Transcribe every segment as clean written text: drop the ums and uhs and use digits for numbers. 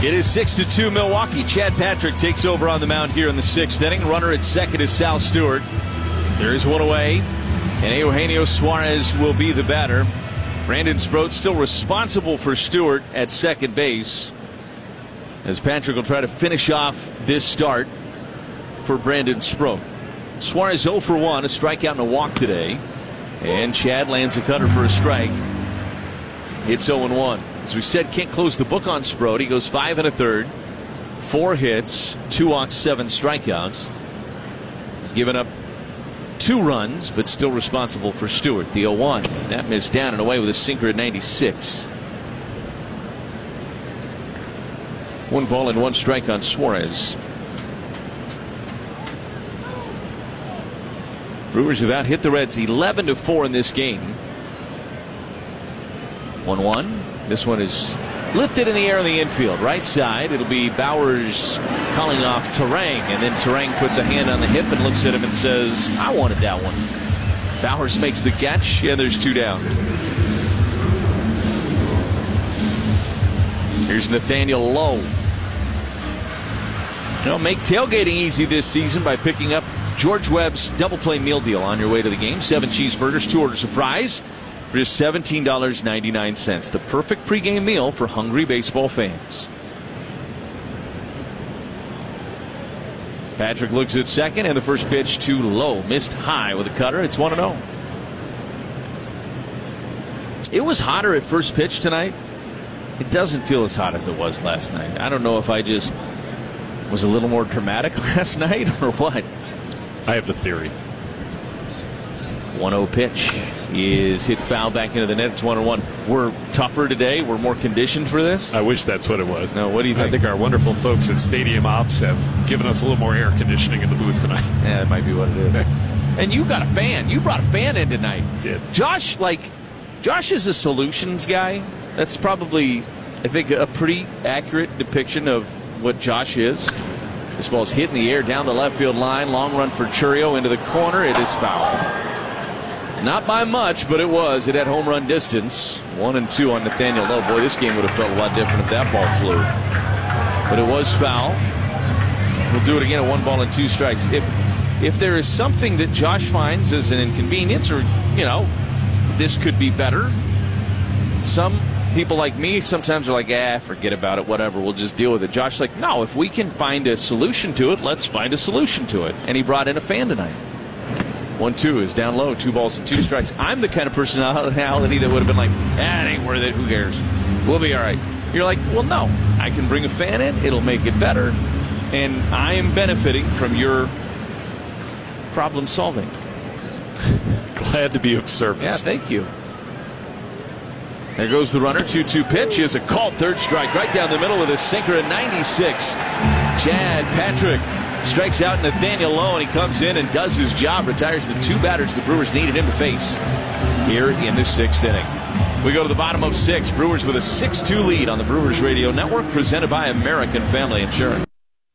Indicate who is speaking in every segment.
Speaker 1: It is 6-2 Milwaukee. Chad Patrick takes over on the mound here in the sixth inning. Runner at second is Sal Stewart. There is one away, and Eugenio Suarez will be the batter. Brandon Sproat still responsible for Stewart at second base, as Patrick will try to finish off this start for Brandon Sproat. Suarez 0 for 1, a strikeout and a walk today, and Chad lands a cutter for a strike. It's 0-1. As we said, can't close the book on Sproat. He goes 5 1/3, 4 hits, 2 walks, 7 strikeouts. He's given up 2 runs, but still responsible for Stewart. The 0-1. That missed down and away with a sinker at 96. 1 ball and 1 strike on Suarez. Brewers have out hit the Reds 11-4 in this game. 1-1. This one is lifted in the air in the infield. Right side. It'll be Bowers calling off Terang. And then Terang puts a hand on the hip and looks at him and says, I wanted that one. Bowers makes the catch, and there's 2 down. Here's Nathaniel Lowe. Make tailgating easy this season by picking up George Webb's Double Play Meal Deal on your way to the game. 7 cheeseburgers, 2 orders of fries for just $17.99. The perfect pregame meal for hungry baseball fans. Patrick looks at second, and the first pitch too low. Missed high with a cutter. It's 1-0. It was hotter at first pitch tonight. It doesn't feel as hot as it was last night. I don't know if I just was a little more dramatic last night or what.
Speaker 2: I have the theory.
Speaker 1: 1-0 pitch is hit foul back into the net. It's 1-1. We're tougher today. We're more conditioned for this.
Speaker 2: I wish that's what it was.
Speaker 1: No, what do you think?
Speaker 2: I think our wonderful folks at Stadium Ops have given us a little more air conditioning in the booth tonight.
Speaker 1: Yeah, that might be what it is. And you got a fan. You brought a fan in tonight.
Speaker 2: Did.
Speaker 1: Josh is a solutions guy. That's probably, I think, a pretty accurate depiction of what Josh is. This ball's hit in the air down the left field line. Long run for Churio into the corner. It is foul. Not by much, but it was. It had home run distance. 1-2 on Nathaniel Lowe. Boy, this game would have felt a lot different if that ball flew. But it was foul. We'll do it again at 1 ball and 2 strikes. If there is something that Josh finds as an inconvenience, or, this could be better, some people like me sometimes are like, forget about it, whatever, we'll just deal with it. Josh's like, no, if we can find a solution to it, let's find a solution to it. And he brought in a fan tonight. 1-2 is down low, 2 balls and 2 strikes. I'm the kind of personality that would have been like, it ain't worth it, who cares? We'll be all right. You're like, well, no, I can bring a fan in, it'll make it better, and I am benefiting from your problem solving.
Speaker 2: Glad to be of service.
Speaker 1: Yeah, thank you. There goes the runner. 2-2 pitch is a called third strike right down the middle with a sinker at 96. Chad Patrick strikes out Nathaniel Lowe, and he comes in and does his job. Retires the 2 batters the Brewers needed him to face here in the 6th inning. We go to the bottom of 6. Brewers with a 6-2 lead on the Brewers Radio Network, presented by American Family Insurance.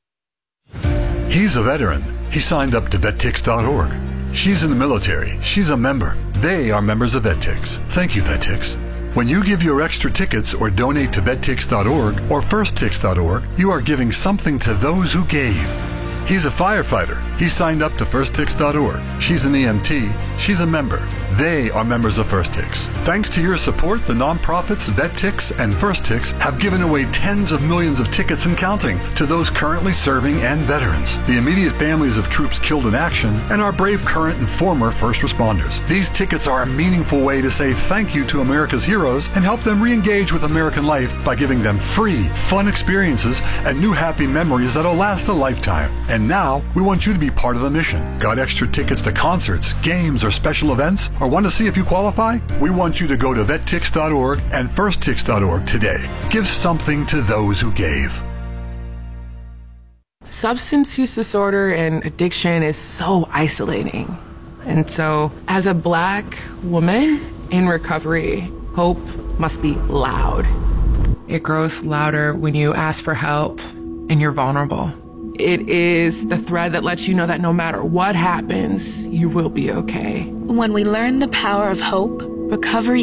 Speaker 3: He's a veteran. He signed up to VetTix.org. She's in the military. She's a member. They are members of VetTix. Thank you, VetTix. When you give your extra tickets or donate to VetTix.org or FirstTix.org, you are giving something to those who gave. He's a firefighter. He signed up to FirstTix.org. She's an EMT. She's a member. They are members of FirstTix. Thanks to your support, the nonprofits VetTix and FirstTix have given away tens of millions of tickets and counting to those currently serving and veterans, the immediate families of troops killed in action, and our brave current and former first responders. These tickets are a meaningful way to say thank you to America's heroes and help them re-engage with American life by giving them free, fun experiences and new happy memories that'll last a lifetime. And now, we want you to be part of the mission. Got extra tickets to concerts, games, or special events? Or want to see if you qualify? We want you to go to VetTix.org and FirstTix.org today. Give something to those who gave.
Speaker 4: Substance use disorder and addiction is so isolating. And so, as a Black woman in recovery, hope must be loud. It grows louder when you ask for help and you're vulnerable. It is the thread that lets you know that no matter what happens, you will be okay.
Speaker 5: When we learn the power of hope, recovery